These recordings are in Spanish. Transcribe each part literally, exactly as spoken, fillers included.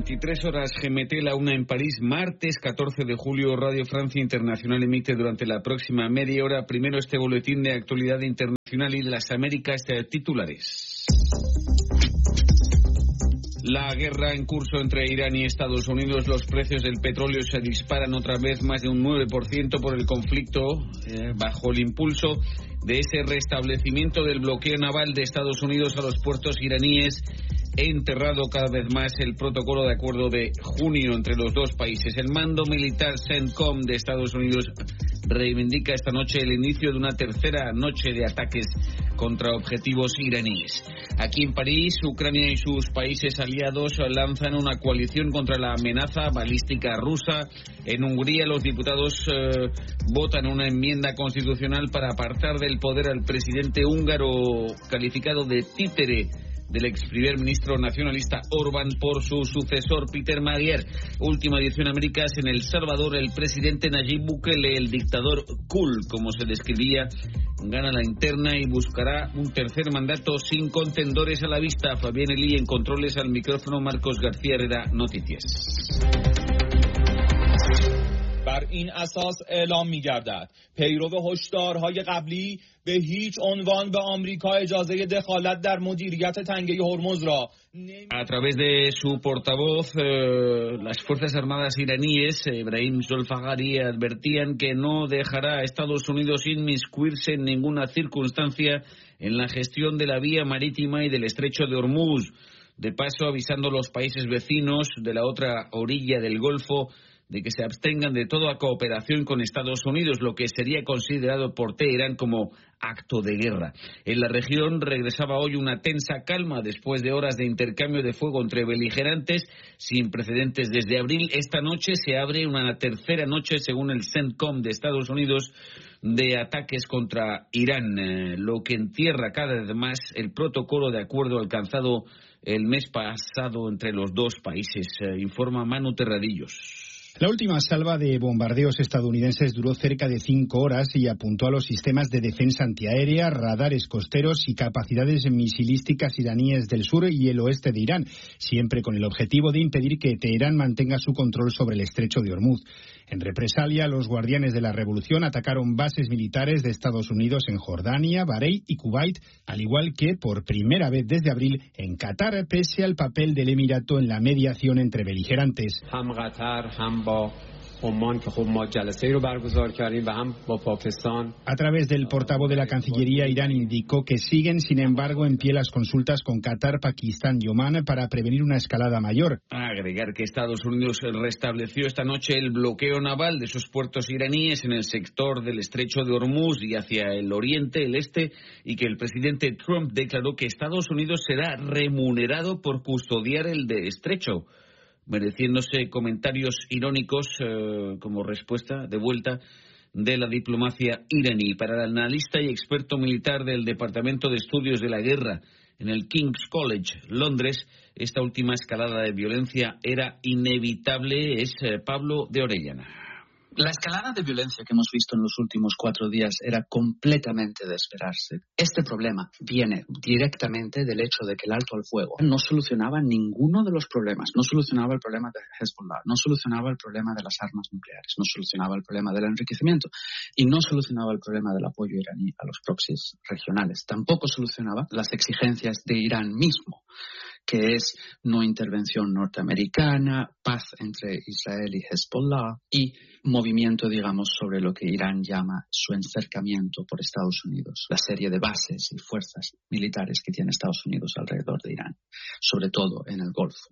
veintitrés horas G M T, la una en París, martes catorce de julio. Radio Francia Internacional emite durante la próxima media hora primero este boletín de actualidad internacional y de las Américas titulares. La guerra en curso entre Irán y Estados Unidos, los precios del petróleo se disparan otra vez más de un nueve por ciento por el conflicto, eh, bajo el impulso de ese restablecimiento del bloqueo naval de Estados Unidos a los puertos iraníes. He enterrado cada vez más el protocolo de acuerdo de junio entre los dos países. El mando militar CENTCOM de Estados Unidos reivindica esta noche el inicio de una tercera noche de ataques contra objetivos iraníes. Aquí en París, Ucrania y sus países aliados lanzan una coalición contra la amenaza balística rusa. En Hungría, los diputados eh, votan una enmienda constitucional para apartar del poder al presidente húngaro, calificado de títere del ex primer ministro nacionalista Orbán por su sucesor Peter Magyar. Última edición Américas. En El Salvador, el presidente Nayib Bukele, el dictador cool, como se describía, gana la interna y buscará un tercer mandato sin contendores a la vista. Fabián Elí en controles, al micrófono Marcos García Herrera, Noticias. بر این اساس اعلام می‌گردد پیرو هشدارهای قبلی به هیچ عنوان به آمریکا اجازه دخالت در مدیریت تنگه هرمز را. A través de su portavoz, eh, las Fuerzas Armadas iraníes, Ebrahim Zolfaghari, advertían que no dejará a Estados Unidos inmiscuirse en ninguna circunstancia en la gestión de la vía marítima y del estrecho de Hormuz. De paso, avisando a los países vecinos de la otra orilla del Golfo de que se abstengan de toda cooperación con Estados Unidos, lo que sería considerado por Teherán como acto de guerra. En la región regresaba hoy una tensa calma después de horas de intercambio de fuego entre beligerantes sin precedentes desde abril. Esta noche se abre una tercera noche, según el CENTCOM de Estados Unidos, de ataques contra Irán, eh, lo que entierra cada vez más el protocolo de acuerdo alcanzado el mes pasado entre los dos países, eh, informa Manu Terradillos. La última salva de bombardeos estadounidenses duró cerca de cinco horas y apuntó a los sistemas de defensa antiaérea, radares costeros y capacidades misilísticas iraníes del sur y el oeste de Irán, siempre con el objetivo de impedir que Teherán mantenga su control sobre el estrecho de Hormuz. En represalia, los guardianes de la revolución atacaron bases militares de Estados Unidos en Jordania, Bahrein y Kuwait, al igual que, por primera vez desde abril, en Qatar, pese al papel del Emirato en la mediación entre beligerantes. A través del portavoz de la Cancillería, Irán indicó que siguen, sin embargo, en pie las consultas con Qatar, Pakistán y Omán para prevenir una escalada mayor. A agregar que Estados Unidos restableció esta noche el bloqueo naval de sus puertos iraníes en el sector del estrecho de Hormuz y hacia el oriente, el este, y que el presidente Trump declaró que Estados Unidos será remunerado por custodiar el de estrecho, mereciéndose comentarios irónicos eh, como respuesta de vuelta de la diplomacia iraní. Para el analista y experto militar del Departamento de Estudios de la Guerra en el King's College, Londres, esta última escalada de violencia era inevitable. Es eh, Pablo de Orellana. La escalada de violencia que hemos visto en los últimos cuatro días era completamente de esperarse. Este problema viene directamente del hecho de que el alto al fuego no solucionaba ninguno de los problemas. No solucionaba el problema de Hezbollah, no solucionaba el problema de las armas nucleares, no solucionaba el problema del enriquecimiento y no solucionaba el problema del apoyo iraní a los proxies regionales. Tampoco solucionaba las exigencias de Irán mismo, que es no intervención norteamericana, paz entre Israel y Hezbollah y movimiento, digamos, sobre lo que Irán llama su encercamiento por Estados Unidos, la serie de bases y fuerzas militares que tiene Estados Unidos alrededor de Irán, sobre todo en el Golfo.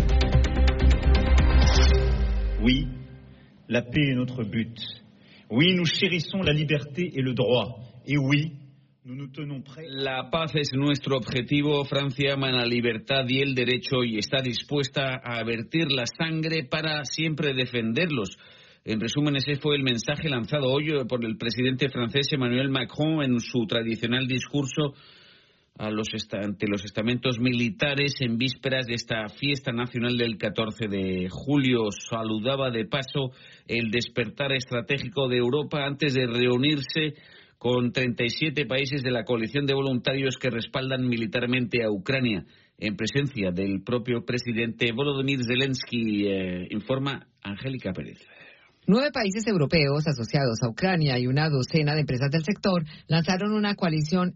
Oui, la paix est notre but. Oui, nous chérissons la liberté et le droit. Et oui, la paz es nuestro objetivo. Francia ama la libertad y el derecho y está dispuesta a vertir la sangre para siempre defenderlos. En resumen, ese fue el mensaje lanzado hoy por el presidente francés Emmanuel Macron en su tradicional discurso a los ante los estamentos militares en vísperas de esta fiesta nacional del catorce de julio. Saludaba de paso el despertar estratégico de Europa antes de reunirse con treinta y siete países de la coalición de voluntarios que respaldan militarmente a Ucrania. en presencia del propio presidente Volodymyr Zelensky, eh, informa Angélica Pérez. Nueve países europeos asociados a Ucrania y una docena de empresas del sector lanzaron una coalición